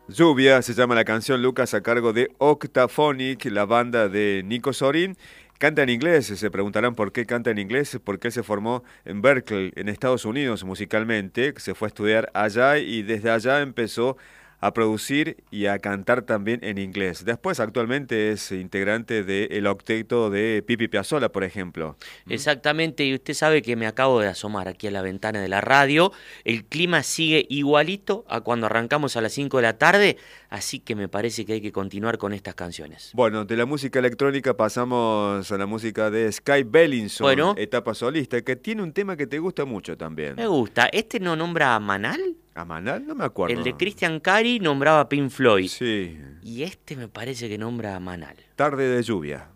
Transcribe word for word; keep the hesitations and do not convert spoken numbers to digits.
Lluvia se llama la canción, Lucas, a cargo de Octaphonic, la banda de Nico Sorin. Canta en inglés, se preguntarán por qué canta en inglés, porque él se formó en Berkeley, en Estados Unidos, musicalmente, se fue a estudiar allá y desde allá empezó a producir y a cantar también en inglés. Después, actualmente es integrante del octeto de Pipi Piazzolla, por ejemplo. ¿Mm? Exactamente, y usted sabe que me acabo de asomar aquí a la ventana de la radio. El clima sigue igualito a cuando arrancamos a las cinco de la tarde, así que me parece que hay que continuar con estas canciones. Bueno, de la música electrónica pasamos a la música de Sky Bellinson, Bueno, etapa solista, que tiene un tema que te gusta mucho me también. gusta. ¿Este no nombra a Manal? ¿A Manal? No me El de acuerdo. Christian Cari nombraba a Pink Floyd. Sí, Y este me parece que nombra a Manal. Tarde de lluvia.